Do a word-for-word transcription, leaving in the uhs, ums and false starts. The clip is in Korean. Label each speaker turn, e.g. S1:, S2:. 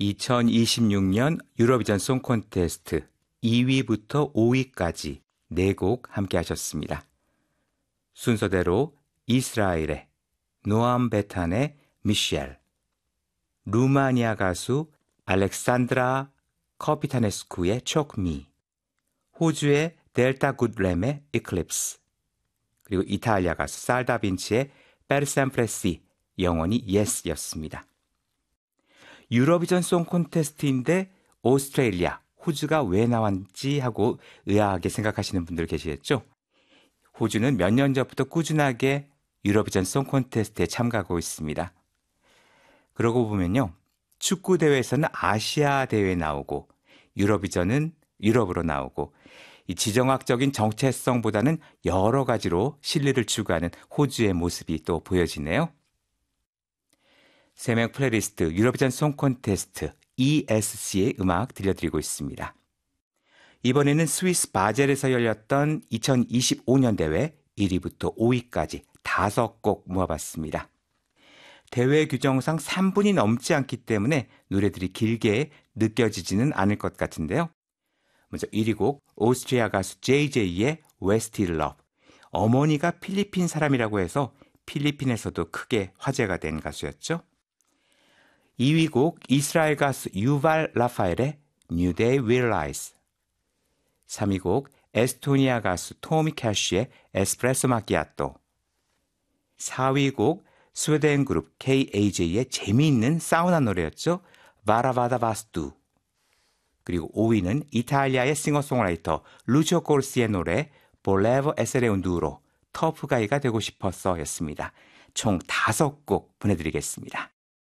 S1: 이천이십육 년 유로비전 송 콘테스트 이 위부터 오 위까지 네 곡 함께 하셨습니다. 순서대로 이스라엘의 노암 베탄의 미셸, 루마니아 가수 알렉산드라 커피타네스쿠의 촉미, 호주의 델타 굿램의 이클립스, 그리고 이탈리아 가수 살다빈치의 페르셈프레시, 영원히 예스였습니다. 유로비전 송 콘테스트인데 오스트레일리아, 호주가 왜 나왔지 하고 의아하게 생각하시는 분들 계시겠죠? 호주는 몇 년 전부터 꾸준하게 유로비전 송 콘테스트에 참가하고 있습니다. 그러고 보면요, 축구 대회에서는 아시아 대회에 나오고 유로비전은 유럽으로 나오고 이 지정학적인 정체성보다는 여러 가지로 신뢰를 추구하는 호주의 모습이 또 보여지네요. 세 명 플레이리스트 유로비전 송 콘테스트 이에스씨의 음악 들려드리고 있습니다. 이번에는 스위스 바젤에서 열렸던 이천이십오 년 대회 일 위부터 오 위까지 다섯 곡 모아봤습니다. 대회 규정상 삼 분이 넘지 않기 때문에 노래들이 길게 느껴지지는 않을 것 같은데요. 먼저 일 위 곡 오스트리아 가수 제이제이의 Wasted Love. 어머니가 필리핀 사람이라고 해서 필리핀에서도 크게 화제가 된 가수였죠. 이 위 곡 이스라엘 가수 유발 라파엘의 New Day Will Rise. 삼 위 곡 에스토니아 가수 토미 캐시의 에스프레소 마키아토. 사 위 곡 스웨덴 그룹 케이에이제이의 재미있는 사우나 노래였죠. 바라바다 바스투. 그리고 오 위는 이탈리아의 싱어송라이터 루치오 코르시의 노래 볼레버 에세레 운두로 터프가이가 되고 싶어서 였습니다. 총 다섯 곡 보내드리겠습니다.